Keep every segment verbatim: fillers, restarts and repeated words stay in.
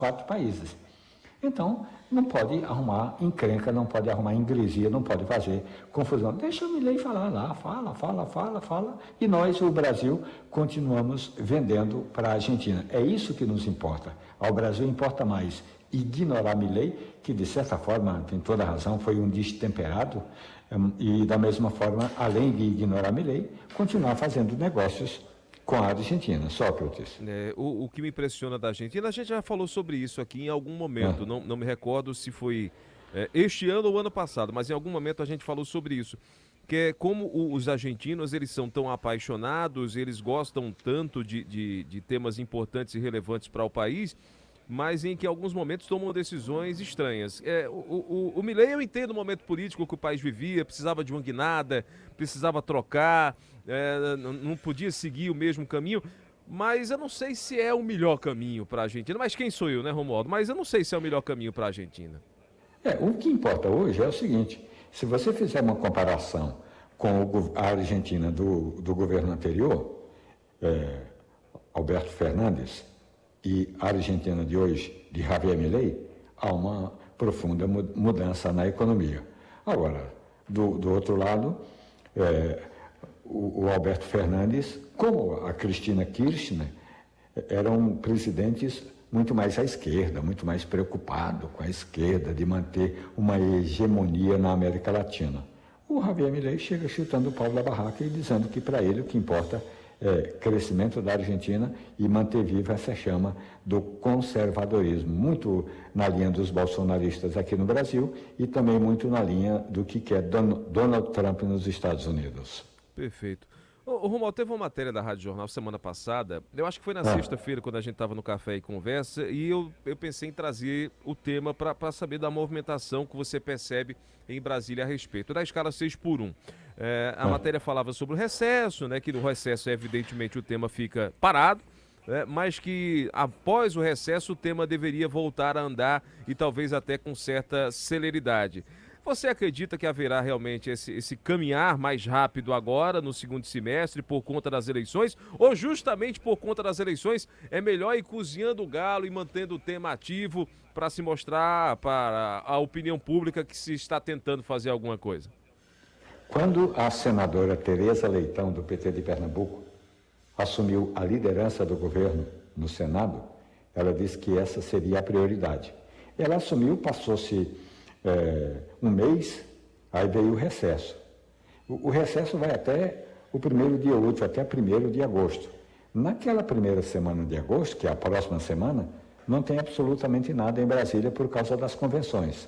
quatro países. Então, não pode arrumar encrenca, não pode arrumar ingresia, não pode fazer confusão. Deixa o Milei falar lá, fala, fala, fala, fala, e nós, o Brasil, continuamos vendendo para a Argentina. É isso que nos importa. Ao Brasil importa mais ignorar Milei, que de certa forma, tem toda a razão, foi um destemperado, e da mesma forma, além de ignorar Milei, continuar fazendo negócios com a Argentina. Sócrates. É, o, o que me impressiona da Argentina, a gente já falou sobre isso aqui em algum momento, É. não, não me recordo se foi é, este ano ou ano passado, mas em algum momento a gente falou sobre isso, que é como o- os argentinos, eles são tão apaixonados, eles gostam tanto de, de, de temas importantes e relevantes para o país, mas em que em alguns momentos tomam decisões estranhas. É, o, o, o Milei, eu entendo o momento político que o país vivia, precisava de uma guinada, precisava trocar, é, n- não podia seguir o mesmo caminho, mas eu não sei se é o melhor caminho para a Argentina. Mas quem sou eu, né, Romualdo? Mas eu não sei se é o melhor caminho para a Argentina. É, o que importa hoje é o seguinte: se você fizer uma comparação com o gov- a Argentina do, do governo anterior, é, Alberto Fernandes, e a Argentina de hoje, de Javier Milei, há uma profunda mu- mudança na economia. Agora, do, do outro lado, é, o, o Alberto Fernandes, como a Cristina Kirchner, eram presidentes muito mais à esquerda, muito mais preocupados com a esquerda, de manter uma hegemonia na América Latina. O Javier Milei chega chutando o pau da barraca e dizendo que para ele o que importa é crescimento da Argentina e manter viva essa chama do conservadorismo, muito na linha dos bolsonaristas aqui no Brasil e também muito na linha do que quer Don- Donald Trump nos Estados Unidos. Perfeito. Ô, ô, Romualdo, teve uma matéria da Rádio Jornal semana passada, eu acho que foi na Ah, sexta-feira, quando a gente estava no Café e Conversa, e eu, eu pensei em trazer o tema para saber da movimentação que você percebe em Brasília a respeito da escala seis por um. É, a ah. matéria falava sobre o recesso, né, que no recesso, evidentemente, o tema fica parado, né, mas que após o recesso o tema deveria voltar a andar e talvez até com certa celeridade. Você acredita que haverá realmente esse, esse caminhar mais rápido agora, no segundo semestre, por conta das eleições? Ou justamente por conta das eleições é melhor ir cozinhando o galo e mantendo o tema ativo para se mostrar para a opinião pública que se está tentando fazer alguma coisa? Quando a senadora Tereza Leitão, do P T de Pernambuco, assumiu a liderança do governo no Senado, ela disse que essa seria a prioridade. Ela assumiu, passou-se é, um mês, aí veio o recesso. O, o recesso vai até o primeiro dia útil, até primeiro de agosto. Naquela primeira semana de agosto, que é a próxima semana, não tem absolutamente nada em Brasília por causa das convenções.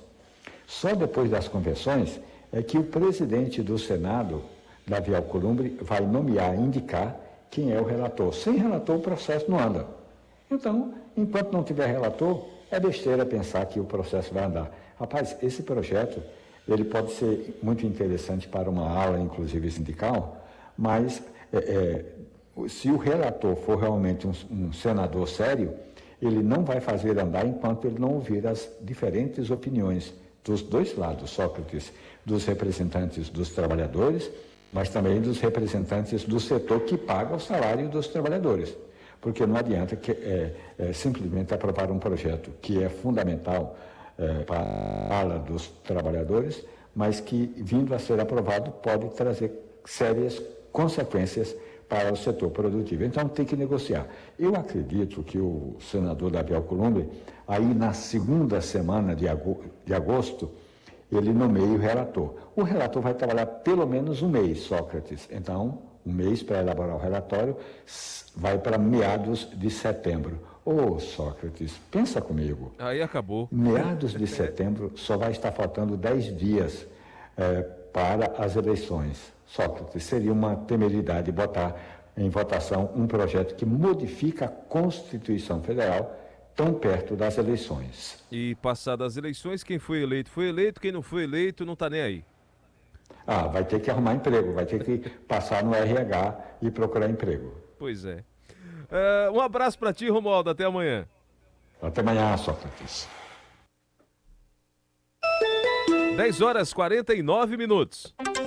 Só depois das convenções é que o presidente do Senado, Davi Alcolumbre, vai nomear, indicar quem é o relator. Sem relator, o processo não anda. Então, enquanto não tiver relator, é besteira pensar que o processo vai andar. Rapaz, esse projeto, ele pode ser muito interessante para uma ala, inclusive sindical, mas é, é, se o relator for realmente um, um senador sério, ele não vai fazer andar enquanto ele não ouvir as diferentes opiniões dos dois lados, Sócrates, dos representantes dos trabalhadores, mas também dos representantes do setor que paga o salário dos trabalhadores. Porque não adianta que, é, é, simplesmente aprovar um projeto que é fundamental é, para a ala dos trabalhadores, mas que, vindo a ser aprovado, pode trazer sérias consequências para o setor produtivo. Então, tem que negociar. Eu acredito que o senador Davi Alcolumbre, aí na segunda semana de agosto, ele nomeia o relator. O relator vai trabalhar pelo menos um mês, Sócrates. Então, um mês para elaborar o relatório, vai para meados de setembro. Ô, Sócrates, pensa comigo. Aí acabou. Meados de setembro, só vai estar faltando dez dias é, para as eleições. Sócrates, seria uma temeridade botar em votação um projeto que modifica a Constituição Federal tão perto das eleições. E passadas as eleições, quem foi eleito foi eleito, quem não foi eleito não está nem aí. Ah, vai ter que arrumar emprego, vai ter que passar no R H e procurar emprego. Pois é. É, um abraço para ti, Romualdo, até amanhã. Até amanhã, Sócrates. dez horas e quarenta e nove minutos.